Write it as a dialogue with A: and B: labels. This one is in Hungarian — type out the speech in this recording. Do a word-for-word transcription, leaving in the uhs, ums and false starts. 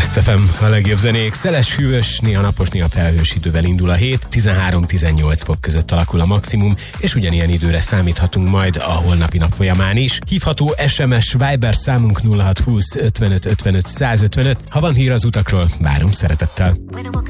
A: Best ef em, a legjobb zenék, szeles, hűvös, néha napos, néha felhős idővel indul a hét, tizenhárom-tizennyolc fok között alakul a maximum, és ugyanilyen időre számíthatunk majd a holnapi nap folyamán is. Hívható es em es, Viber számunk nulla hat húsz ötvenöt ötvenöt százötvenöt. Ha van hír az utakról, várom szeretettel.